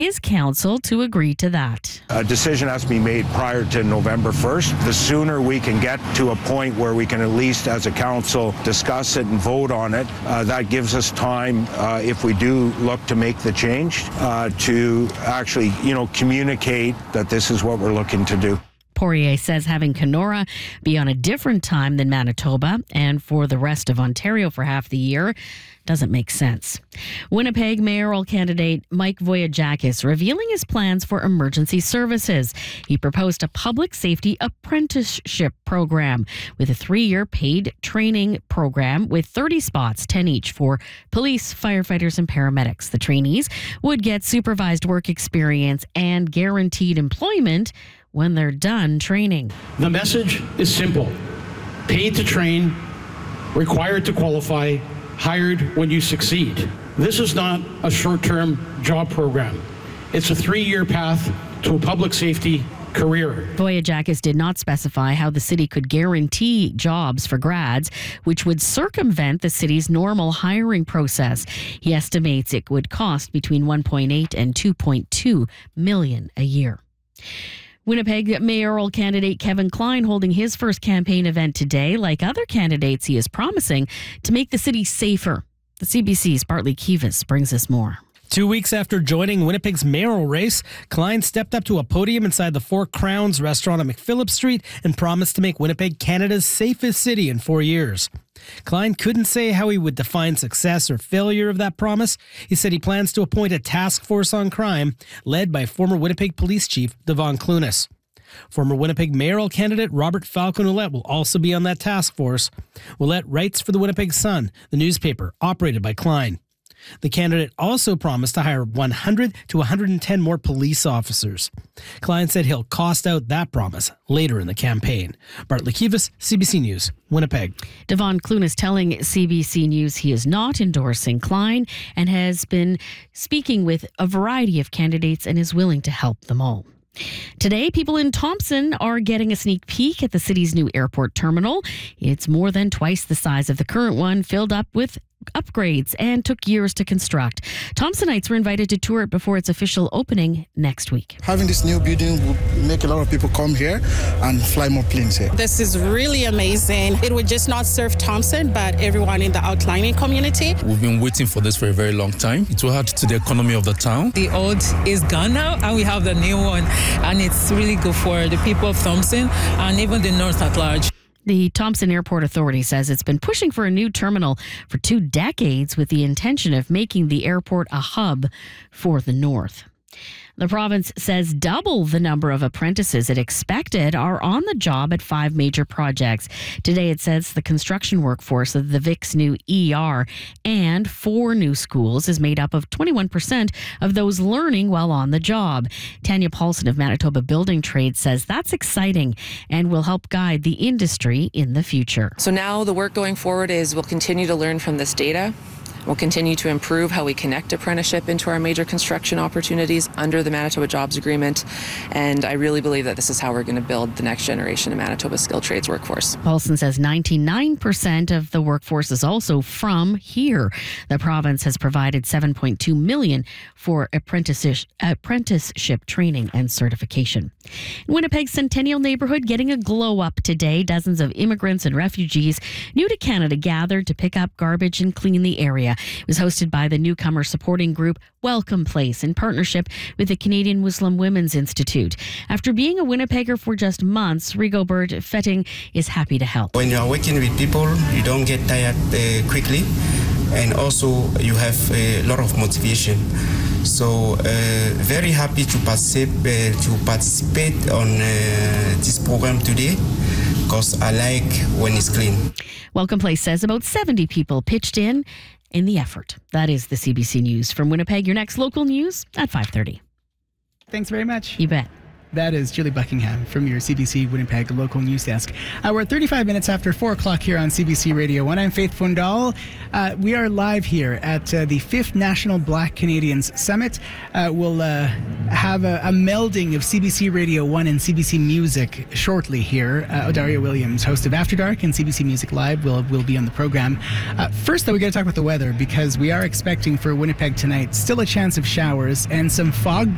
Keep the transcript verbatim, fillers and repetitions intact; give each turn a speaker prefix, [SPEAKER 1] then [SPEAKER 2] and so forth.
[SPEAKER 1] his council to agree to that.
[SPEAKER 2] A decision has to be made prior to November first. The sooner we can get to a point where we can at least as a council discuss it and vote on it, uh, that gives us time, uh, if we do look to make the change, uh, to actually, you know, communicate that this is what we're looking to do.
[SPEAKER 1] Poirier says having Kenora be on a different time than Manitoba and for the rest of Ontario for half the year doesn't make sense. Winnipeg mayoral candidate Mike Voyagakis revealing his plans for emergency services. He proposed a public safety apprenticeship program with a three-year paid training program with thirty spots, ten each for police, firefighters, and paramedics. The trainees would get supervised work experience and guaranteed employment when they're done training.
[SPEAKER 3] The message is simple. Paid to train, required to qualify, hired when you succeed. This is not a short-term job program. It's a three-year path to a public safety career.
[SPEAKER 1] Voyagakis did not specify how the city could guarantee jobs for grads, which would circumvent the city's normal hiring process. He estimates it would cost between one point eight and two point two million a year. Winnipeg mayoral candidate Kevin Klein holding his first campaign event today. Like other candidates, he is promising to make the city safer. The C B C's Bartley Kivas brings us more.
[SPEAKER 4] Two weeks after joining Winnipeg's mayoral race, Klein stepped up to a podium inside the Four Crowns restaurant on McPhillip Street and promised to make Winnipeg Canada's safest city in four years. Klein couldn't say how he would define success or failure of that promise. He said he plans to appoint a task force on crime led by former Winnipeg Police Chief Devon Clunas. Former Winnipeg mayoral candidate Robert Falcon-Ouellette will also be on that task force. Ouellette writes for the Winnipeg Sun, the newspaper operated by Klein. The candidate also promised to hire one hundred to one hundred ten more police officers. Klein said he'll cost out that promise later in the campaign. Bartley Kivas, C B C News, Winnipeg.
[SPEAKER 1] Devon Clunas telling C B C News he is not endorsing Klein and has been speaking with a variety of candidates and is willing to help them all. Today, people in Thompson are getting a sneak peek at the city's new airport terminal. It's more than twice the size of the current one, filled up with upgrades and took years to construct. Thompsonites were invited to tour it before its official opening next week.
[SPEAKER 5] Having this new building will make a lot of people come here and fly more planes here.
[SPEAKER 6] This is really amazing. It would just not serve Thompson, but everyone in the outlining community.
[SPEAKER 7] We've been waiting for this for a very long time. It will add to the economy of the town.
[SPEAKER 8] The old is gone now, and we have the new one, and it's really good for the people of Thompson and even the north at large.
[SPEAKER 1] The Thompson Airport Authority says it's been pushing for a new terminal for two decades with the intention of making the airport a hub for the north. The province says double the number of apprentices it expected are on the job at five major projects. Today it says the construction workforce of the V I C's new E R and four new schools is made up of twenty-one percent of those learning while on the job. Tanya Paulson of Manitoba Building Trades says that's exciting and will help guide the industry in the future.
[SPEAKER 9] So now the work going forward is we'll continue to learn from this data. We'll continue to improve how we connect apprenticeship into our major construction opportunities under the Manitoba Jobs Agreement. And I really believe that this is how we're going to build the next generation of Manitoba skilled trades workforce.
[SPEAKER 1] Paulson says ninety-nine percent of the workforce is also from here. The province has provided seven point two million dollars for apprenticeship, apprenticeship training and certification. In Winnipeg's Centennial neighborhood getting a glow up today. Dozens of immigrants and refugees new to Canada gathered to pick up garbage and clean the area. It was hosted by the newcomer supporting group Welcome Place in partnership with the Canadian Muslim Women's Institute. After being a Winnipegger for just months, Rigobert Fetting is happy to help.
[SPEAKER 10] When you are working with people, you don't get tired uh, quickly, and also you have a lot of motivation. So uh, very happy to participate, uh, to participate on uh, this program today, because I like when it's clean.
[SPEAKER 1] Welcome Place says about seventy people pitched in in the effort. That is the C B C News from Winnipeg. Your next local news at five thirty.
[SPEAKER 11] Thanks very much.
[SPEAKER 1] You bet.
[SPEAKER 11] That is Julie Buckingham from your C B C Winnipeg local news desk. Uh, we're thirty-five minutes after four o'clock here on C B C Radio one. I'm Faith Fundal. Uh, we are live here at uh, the fifth National Black Canadians Summit. Uh, we'll uh, have a, a melding of C B C Radio one and C B C Music shortly here. Uh, Odaria Williams, host of After Dark and C B C Music Live, will, will be on the program. Uh, first, though, we got to talk about the weather, because we are expecting for Winnipeg tonight still a chance of showers and some fog